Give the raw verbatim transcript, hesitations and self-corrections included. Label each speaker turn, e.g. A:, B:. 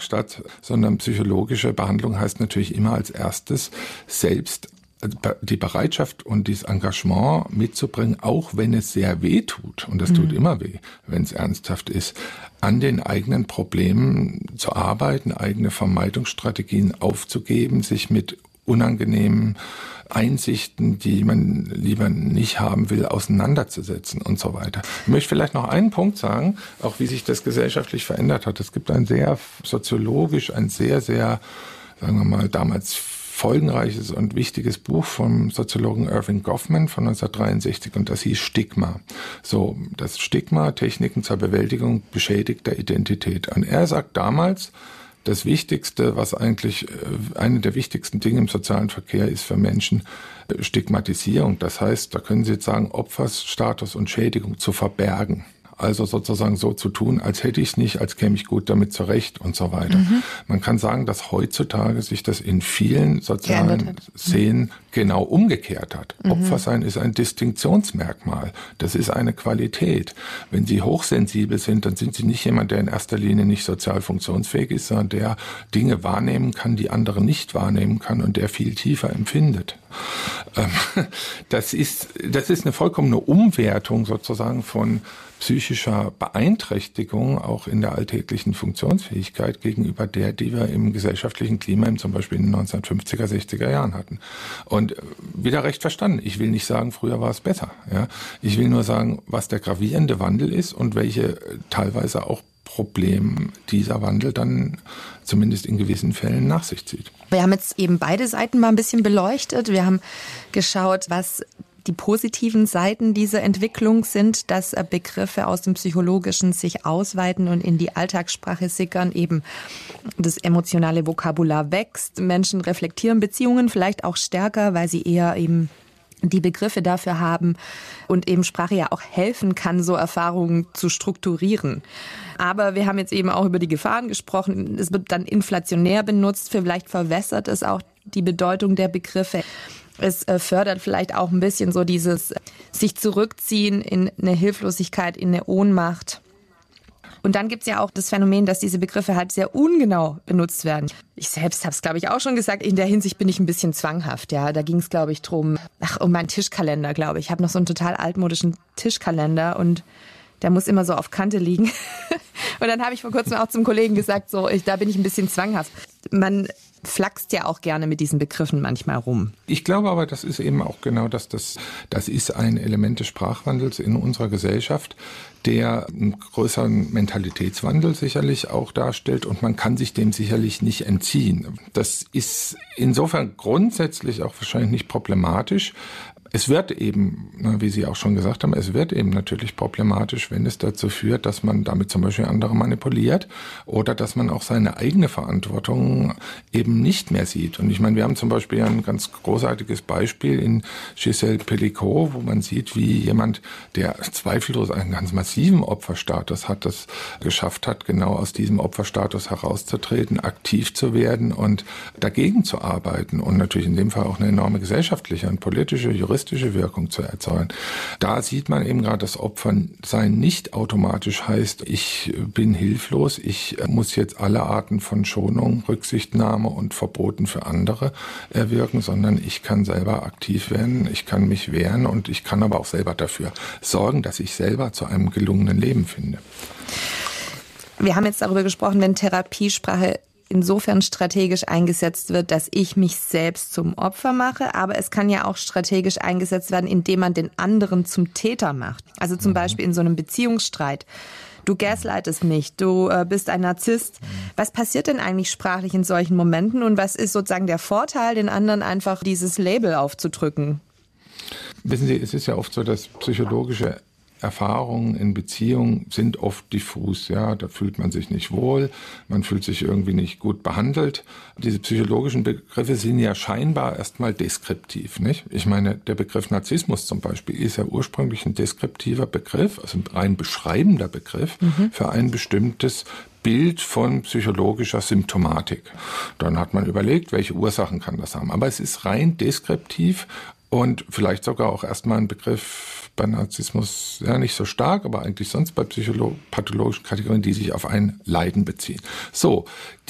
A: Werkstatt, sondern psychologische Behandlung heißt natürlich immer als erstes selbst die Bereitschaft und dieses Engagement mitzubringen, auch wenn es sehr weh tut, und das mhm. tut immer weh, wenn es ernsthaft ist, an den eigenen Problemen zu arbeiten, eigene Vermeidungsstrategien aufzugeben, sich mit unangenehmen Einsichten, die man lieber nicht haben will, auseinanderzusetzen und so weiter. Ich möchte vielleicht noch einen Punkt sagen, auch wie sich das gesellschaftlich verändert hat. Es gibt ein sehr soziologisch, ein sehr, sehr, sagen wir mal, damals folgenreiches und wichtiges Buch vom Soziologen Irving Goffman von neunzehnhundertdreiundsechzig, und das hieß Stigma. So, das Stigma, Techniken zur Bewältigung beschädigter Identität. Und er sagt damals, das Wichtigste, was eigentlich eine der wichtigsten Dinge im sozialen Verkehr ist für Menschen, Stigmatisierung. Das heißt, da können Sie jetzt sagen, Opferstatus und Schädigung zu verbergen. Also sozusagen so zu tun, als hätte ich es nicht, als käme ich gut damit zurecht und so weiter. Mhm. Man kann sagen, dass heutzutage sich das in vielen sozialen Szenen genau umgekehrt hat. Mhm. Opfersein ist ein Distinktionsmerkmal. Das ist eine Qualität. Wenn Sie hochsensibel sind, dann sind Sie nicht jemand, der in erster Linie nicht sozial funktionsfähig ist, sondern der Dinge wahrnehmen kann, die andere nicht wahrnehmen kann und der viel tiefer empfindet. Das ist, das ist eine vollkommene Umwertung sozusagen von psychischer Beeinträchtigung auch in der alltäglichen Funktionsfähigkeit gegenüber der, die wir im gesellschaftlichen Klima zum Beispiel in den neunzehnhundertfünfziger, sechziger Jahren hatten. Und wieder recht verstanden. Ich will nicht sagen, früher war es besser. Ja? Ich will nur sagen, was der gravierende Wandel ist und welche teilweise auch Problem dieser Wandel dann zumindest in gewissen Fällen nach sich zieht.
B: Wir haben jetzt eben beide Seiten mal ein bisschen beleuchtet. Wir haben geschaut, was die positiven Seiten dieser Entwicklung sind, dass Begriffe aus dem Psychologischen sich ausweiten und in die Alltagssprache sickern, eben das emotionale Vokabular wächst, Menschen reflektieren Beziehungen vielleicht auch stärker, weil sie eher eben die Begriffe dafür haben und eben Sprache ja auch helfen kann, so Erfahrungen zu strukturieren. Aber wir haben jetzt eben auch über die Gefahren gesprochen. Es wird dann inflationär benutzt, vielleicht verwässert es auch die Bedeutung der Begriffe. Es fördert vielleicht auch ein bisschen so dieses sich zurückziehen in eine Hilflosigkeit, in eine Ohnmacht. Und dann gibt's ja auch das Phänomen, dass diese Begriffe halt sehr ungenau benutzt werden. Ich selbst habe es, glaube ich, auch schon gesagt. In der Hinsicht bin ich ein bisschen zwanghaft. Ja, da ging es, glaube ich, drum, ach, um meinen Tischkalender, glaube ich. Ich habe noch so einen total altmodischen Tischkalender und der muss immer so auf Kante liegen. Und dann habe ich vor kurzem auch zum Kollegen gesagt, so, ich, da bin ich ein bisschen zwanghaft. Man flaxt ja auch gerne mit diesen Begriffen manchmal rum.
A: Ich glaube aber, das ist eben auch genau das, das, das ist ein Element des Sprachwandels in unserer Gesellschaft, der einen größeren Mentalitätswandel sicherlich auch darstellt und man kann sich dem sicherlich nicht entziehen. Das ist insofern grundsätzlich auch wahrscheinlich nicht problematisch. Es wird eben, wie Sie auch schon gesagt haben, es wird eben natürlich problematisch, wenn es dazu führt, dass man damit zum Beispiel andere manipuliert oder dass man auch seine eigene Verantwortung eben nicht mehr sieht. Und ich meine, wir haben zum Beispiel ein ganz großartiges Beispiel in Gisèle Pelicot, wo man sieht, wie jemand, der zweifellos einen ganz massiven Opferstatus hat, das geschafft hat, genau aus diesem Opferstatus herauszutreten, aktiv zu werden und dagegen zu arbeiten und natürlich in dem Fall auch eine enorme gesellschaftliche und politische, juristische Wirkung zu erzeugen. Da sieht man eben gerade, dass Opfersein nicht automatisch heißt, ich bin hilflos, ich muss jetzt alle Arten von Schonung, Rücksichtnahme und Verboten für andere erwirken, sondern ich kann selber aktiv werden, ich kann mich wehren und ich kann aber auch selber dafür sorgen, dass ich selber zu einem gelungenen Leben finde.
B: Wir haben jetzt darüber gesprochen, wenn Therapiesprache insofern strategisch eingesetzt wird, dass ich mich selbst zum Opfer mache, aber es kann ja auch strategisch eingesetzt werden, indem man den anderen zum Täter macht. Also zum mhm. Beispiel in so einem Beziehungsstreit. Du gaslightest mich, du äh, bist ein Narzisst. Was passiert denn eigentlich sprachlich in solchen Momenten und was ist sozusagen der Vorteil, den anderen einfach dieses Label aufzudrücken?
A: Wissen Sie, es ist ja oft so, dass psychologische Erfahrungen in Beziehungen sind oft diffus, ja, da fühlt man sich nicht wohl, man fühlt sich irgendwie nicht gut behandelt. Diese psychologischen Begriffe sind ja scheinbar erstmal deskriptiv, nicht? Ich meine, der Begriff Narzissmus zum Beispiel ist ja ursprünglich ein deskriptiver Begriff, also ein rein beschreibender Begriff mhm. für ein bestimmtes Bild von psychologischer Symptomatik. Dann hat man überlegt, welche Ursachen kann das haben. Aber es ist rein deskriptiv und vielleicht sogar auch erstmal ein Begriff bei Narzissmus ja nicht so stark, aber eigentlich sonst bei psycholo- pathologischen Kategorien, die sich auf ein Leiden beziehen. So,